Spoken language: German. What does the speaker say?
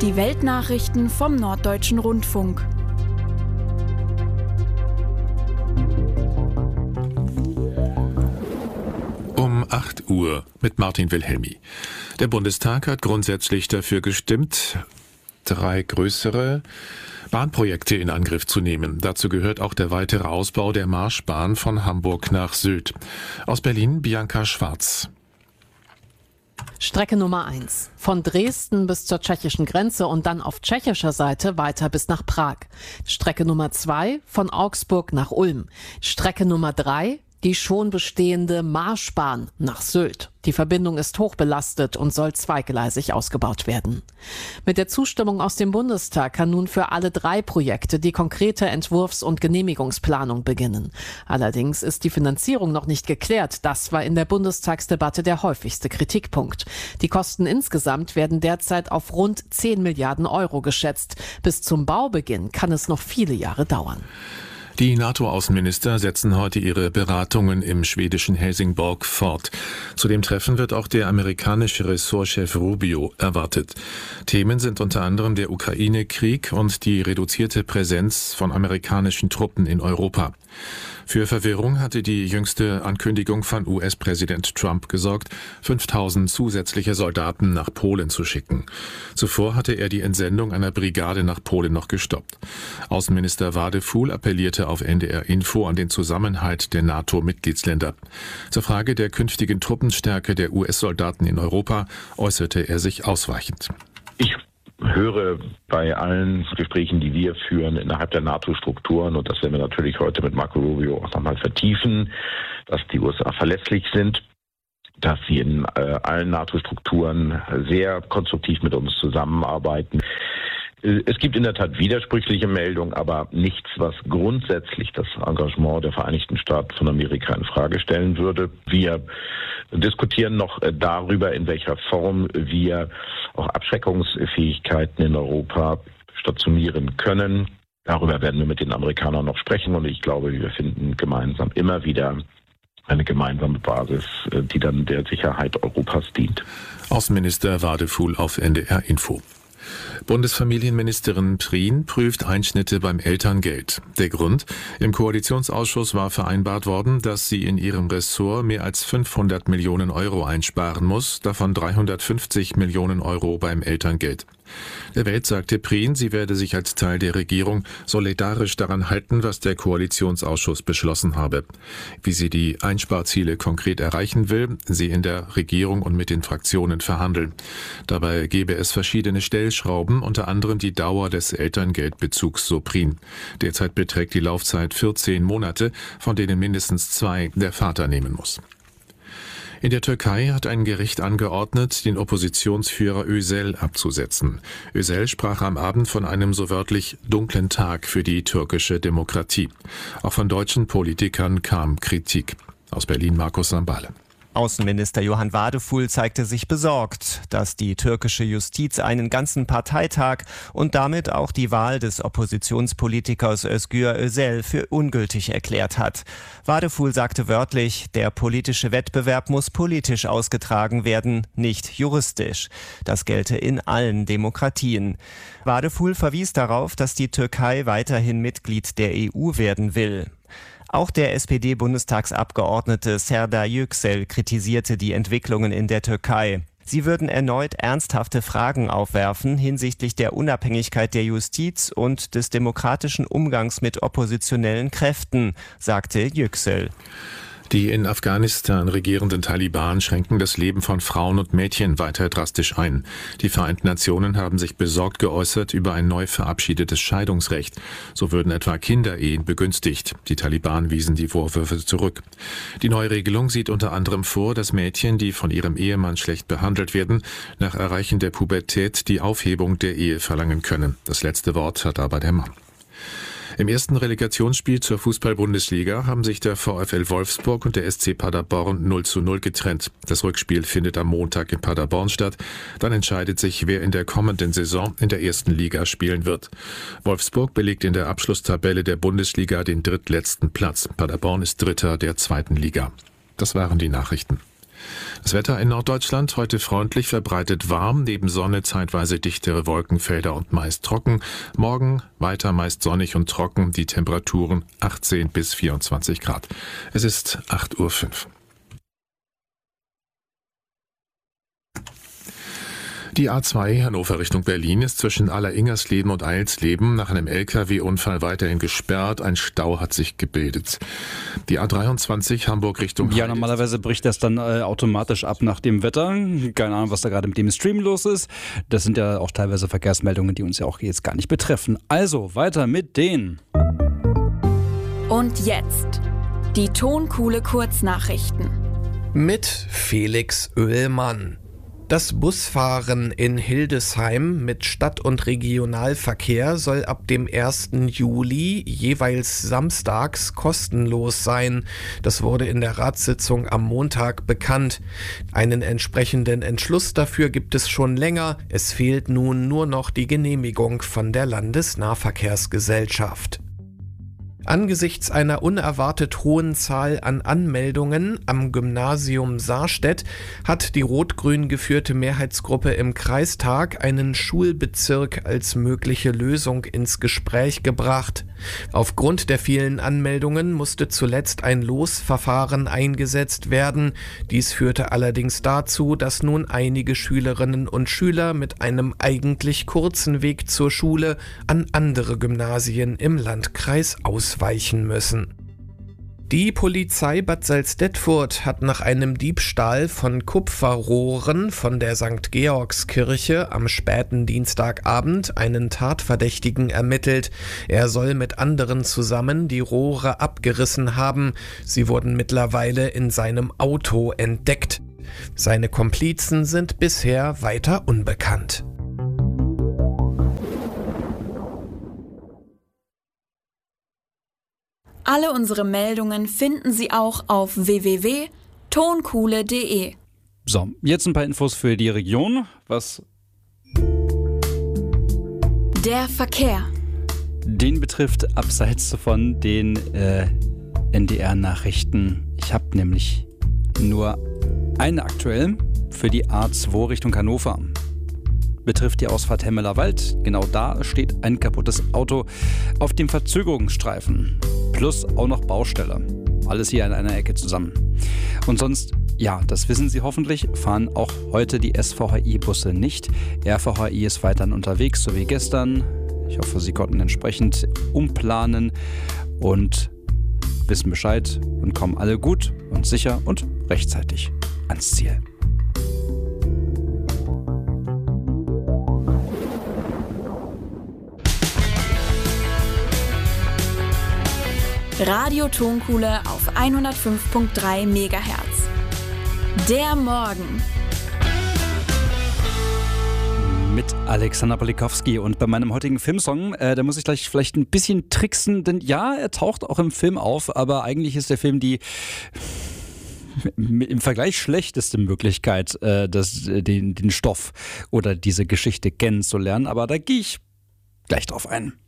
Die Weltnachrichten vom Norddeutschen Rundfunk. Um 8 Uhr mit Martin Wilhelmi. Der Bundestag hat grundsätzlich dafür gestimmt, 3 größere Bahnprojekte in Angriff zu nehmen. Dazu gehört auch der weitere Ausbau der Marschbahn von Hamburg nach Sylt. Aus Berlin Bianca Schwarz. Strecke Nummer 1. Von Dresden bis zur tschechischen Grenze und dann auf tschechischer Seite weiter bis nach Prag. Strecke Nummer 2. Von Augsburg nach Ulm. Strecke Nummer 3. Die schon bestehende Marschbahn nach Sylt. Die Verbindung ist hochbelastet und soll zweigleisig ausgebaut werden. Mit der Zustimmung aus dem Bundestag kann nun für alle 3 Projekte die konkrete Entwurfs- und Genehmigungsplanung beginnen. Allerdings ist die Finanzierung noch nicht geklärt. Das war in der Bundestagsdebatte der häufigste Kritikpunkt. Die Kosten insgesamt werden derzeit auf rund 10 Milliarden Euro geschätzt. Bis zum Baubeginn kann es noch viele Jahre dauern. Die NATO-Außenminister setzen heute ihre Beratungen im schwedischen Helsingborg fort. Zu dem Treffen wird auch der amerikanische Ressortchef Rubio erwartet. Themen sind unter anderem der Ukraine-Krieg und die reduzierte Präsenz von amerikanischen Truppen in Europa. Für Verwirrung hatte die jüngste Ankündigung von US-Präsident Trump gesorgt, 5000 zusätzliche Soldaten nach Polen zu schicken. Zuvor hatte er die Entsendung einer Brigade nach Polen noch gestoppt. Außenminister Wadefuhl appellierte auf NDR Info an den Zusammenhalt der NATO-Mitgliedsländer. Zur Frage der künftigen Truppenstärke der US-Soldaten in Europa äußerte er sich ausweichend. Ich höre bei allen Gesprächen, die wir führen innerhalb der NATO-Strukturen, und das werden wir natürlich heute mit Marco Rubio auch nochmal vertiefen, dass die USA verlässlich sind, dass sie in allen NATO-Strukturen sehr konstruktiv mit uns zusammenarbeiten. Es gibt in der Tat widersprüchliche Meldungen, aber nichts, was grundsätzlich das Engagement der Vereinigten Staaten von Amerika in Frage stellen würde. Wir diskutieren noch darüber, in welcher Form wir auch Abschreckungsfähigkeiten in Europa stationieren können. Darüber werden wir mit den Amerikanern noch sprechen und ich glaube, wir finden gemeinsam immer wieder eine gemeinsame Basis, die dann der Sicherheit Europas dient. Außenminister Wadefuhl auf NDR Info. Bundesfamilienministerin Prien prüft Einschnitte beim Elterngeld. Der Grund? Im Koalitionsausschuss war vereinbart worden, dass sie in ihrem Ressort mehr als 500 Millionen Euro einsparen muss, davon 350 Millionen Euro beim Elterngeld. Der Welt sagte Prien, sie werde sich als Teil der Regierung solidarisch daran halten, was der Koalitionsausschuss beschlossen habe. Wie sie die Einsparziele konkret erreichen will, sie in der Regierung und mit den Fraktionen verhandeln. Dabei gebe es verschiedene Stellschrauben, unter anderem die Dauer des Elterngeldbezugs, so Prien. Derzeit beträgt die Laufzeit 14 Monate, von denen mindestens 2 der Vater nehmen muss. In der Türkei hat ein Gericht angeordnet, den Oppositionsführer Özel abzusetzen. Özel sprach am Abend von einem so wörtlich dunklen Tag für die türkische Demokratie. Auch von deutschen Politikern kam Kritik. Aus Berlin Markus Sambale. Außenminister Johann Wadefuhl zeigte sich besorgt, dass die türkische Justiz einen ganzen Parteitag und damit auch die Wahl des Oppositionspolitikers Özgür Özel für ungültig erklärt hat. Wadefuhl sagte wörtlich, der politische Wettbewerb muss politisch ausgetragen werden, nicht juristisch. Das gelte in allen Demokratien. Wadefuhl verwies darauf, dass die Türkei weiterhin Mitglied der EU werden will. Auch der SPD-Bundestagsabgeordnete Serdar Yüksel kritisierte die Entwicklungen in der Türkei. Sie würden erneut ernsthafte Fragen aufwerfen hinsichtlich der Unabhängigkeit der Justiz und des demokratischen Umgangs mit oppositionellen Kräften, sagte Yüksel. Die in Afghanistan regierenden Taliban schränken das Leben von Frauen und Mädchen weiter drastisch ein. Die Vereinten Nationen haben sich besorgt geäußert über ein neu verabschiedetes Scheidungsrecht. So würden etwa Kinderehen begünstigt. Die Taliban wiesen die Vorwürfe zurück. Die neue Regelung sieht unter anderem vor, dass Mädchen, die von ihrem Ehemann schlecht behandelt werden, nach Erreichen der Pubertät die Aufhebung der Ehe verlangen können. Das letzte Wort hat aber der Mann. Im ersten Relegationsspiel zur Fußball-Bundesliga haben sich der VfL Wolfsburg und der SC Paderborn 0:0 getrennt. Das Rückspiel findet am Montag in Paderborn statt. Dann entscheidet sich, wer in der kommenden Saison in der ersten Liga spielen wird. Wolfsburg belegt in der Abschlusstabelle der Bundesliga den drittletzten Platz. Paderborn ist Dritter der zweiten Liga. Das waren die Nachrichten. Das Wetter in Norddeutschland heute freundlich, verbreitet warm, neben Sonne zeitweise dichtere Wolkenfelder und meist trocken. Morgen weiter meist sonnig und trocken, die Temperaturen 18 bis 24 Grad. Es ist 8:05 Uhr. Die A2 Hannover Richtung Berlin ist zwischen Aller-Ingersleben und Eilsleben nach einem LKW-Unfall weiterhin gesperrt. Ein Stau hat sich gebildet. Die A23 Hamburg Richtung Ja, normalerweise bricht das dann automatisch ab nach dem Wetter. Keine Ahnung, was da gerade mit dem Stream los ist. Das sind ja auch teilweise Verkehrsmeldungen, die uns ja auch jetzt gar nicht betreffen. Also, weiter mit den. Und jetzt die Tonkuhle Kurznachrichten. Mit Felix Oehlmann. Das Busfahren in Hildesheim mit Stadt- und Regionalverkehr soll ab dem 1. Juli jeweils samstags kostenlos sein. Das wurde in der Ratssitzung am Montag bekannt. Einen entsprechenden Entschluss dafür gibt es schon länger. Es fehlt nun nur noch die Genehmigung von der Landesnahverkehrsgesellschaft. Angesichts einer unerwartet hohen Zahl an Anmeldungen am Gymnasium Saarstedt hat die rot-grün geführte Mehrheitsgruppe im Kreistag einen Schulbezirk als mögliche Lösung ins Gespräch gebracht. Aufgrund der vielen Anmeldungen musste zuletzt ein Losverfahren eingesetzt werden. Dies führte allerdings dazu, dass nun einige Schülerinnen und Schüler mit einem eigentlich kurzen Weg zur Schule an andere Gymnasien im Landkreis ausweichen müssen. Die Polizei Bad Salzdetfurt hat nach einem Diebstahl von Kupferrohren von der St. Georgskirche am späten Dienstagabend einen Tatverdächtigen ermittelt. Er soll mit anderen zusammen die Rohre abgerissen haben. Sie wurden mittlerweile in seinem Auto entdeckt. Seine Komplizen sind bisher weiter unbekannt. Alle unsere Meldungen finden Sie auch auf www.tonkuhle.de. So, jetzt ein paar Infos für die Region. Was Der Verkehr. den betrifft, abseits von den NDR-Nachrichten. Ich habe nämlich nur eine aktuell für die A2 Richtung Hannover. Betrifft die Ausfahrt Hemmeler Wald. Genau da steht ein kaputtes Auto auf dem Verzögerungsstreifen. Plus auch noch Baustelle. Alles hier an einer Ecke zusammen. Und sonst, ja, das wissen Sie hoffentlich, fahren auch heute die SVHI-Busse nicht. RVHI ist weiterhin unterwegs, so wie gestern. Ich hoffe, Sie konnten entsprechend umplanen und wissen Bescheid und kommen alle gut und sicher und rechtzeitig ans Ziel. Radio Tonkuhle auf 105.3 MHz. Der Morgen. Mit Alexander Polikowski. Und bei meinem heutigen Filmsong, da muss ich gleich vielleicht ein bisschen tricksen, denn ja, er taucht auch im Film auf, aber eigentlich ist der Film die im Vergleich schlechteste Möglichkeit, den Stoff oder diese Geschichte kennenzulernen. Aber da gehe ich gleich drauf ein.